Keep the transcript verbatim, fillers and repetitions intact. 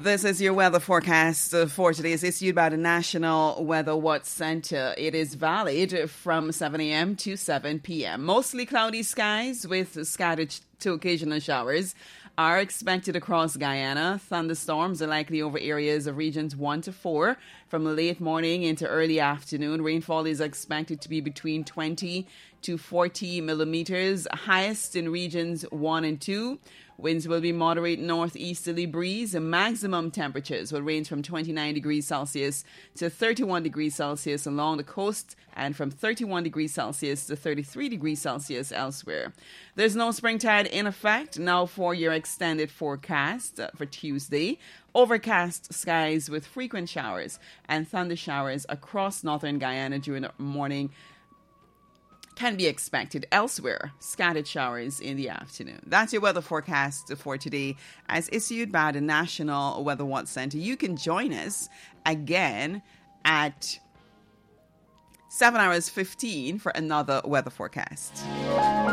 This is your weather forecast for today. It's issued by the National Weather Watch Center. It is valid from seven a.m. to seven p.m. Mostly cloudy skies with scattered to occasional showers are expected across Guyana. Thunderstorms are likely over areas of regions one to four from late morning into early afternoon. Rainfall is expected to be between twenty to forty millimeters, highest in regions one and two. Winds will be moderate northeasterly breeze. Maximum temperatures will range from twenty-nine degrees Celsius to thirty-one degrees Celsius along the coast and from thirty-one degrees Celsius to thirty-three degrees Celsius elsewhere. There's no spring tide in effect. Now for your extended forecast for Tuesday. Overcast skies with frequent showers and thunder showers across northern Guyana during the morning can be expected. Elsewhere, scattered showers in the afternoon. That's your weather forecast for today as issued by the National Weather Watch Center. You can join us again at seven hours fifteen for another weather forecast.